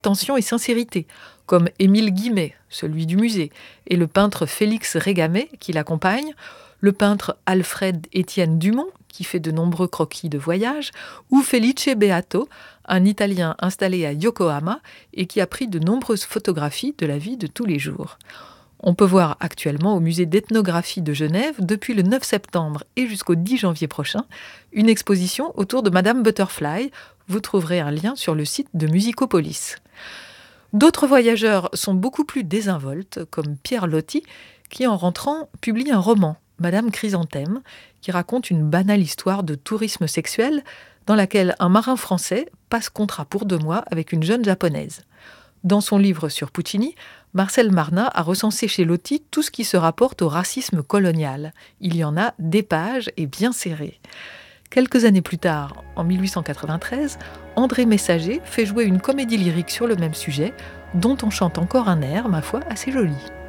tension et sincérité, comme Émile Guimet, celui du musée, et le peintre Félix Régamey, qui l'accompagne, le peintre Alfred-Étienne Dumont, qui fait de nombreux croquis de voyage, ou Felice Beato, un Italien installé à Yokohama et qui a pris de nombreuses photographies de la vie de tous les jours. On peut voir actuellement au musée d'ethnographie de Genève, depuis le 9 septembre et jusqu'au 10 janvier prochain, une exposition autour de Madame Butterfly. Vous trouverez un lien sur le site de Musicopolis. D'autres voyageurs sont beaucoup plus désinvoltes, comme Pierre Loti, qui en rentrant publie un roman, Madame Chrysanthème, qui raconte une banale histoire de tourisme sexuel dans laquelle un marin français passe contrat pour 2 mois avec une jeune japonaise. Dans son livre sur Puccini, Marcel Marnat a recensé chez Loti tout ce qui se rapporte au racisme colonial. Il y en a des pages et bien serrées. Quelques années plus tard, en 1893, André Messager fait jouer une comédie lyrique sur le même sujet, dont on chante encore un air, ma foi, assez joli.